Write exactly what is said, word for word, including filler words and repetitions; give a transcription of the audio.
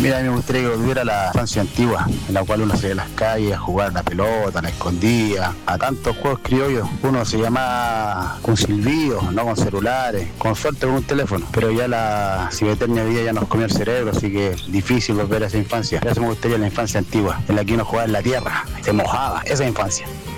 Mira, a mí me gustaría que volviera a la infancia antigua, en la cual uno salía a las calles a jugar a la pelota, a la escondida, a tantos juegos criollos. Uno se llamaba con silbidos, no con celulares, con suerte con un teléfono. Pero ya la cibeternia vida ya nos comió el cerebro, así que es difícil volver a esa infancia. Por eso me gustaría la infancia antigua, en la que uno jugaba en la tierra, se mojaba, esa infancia.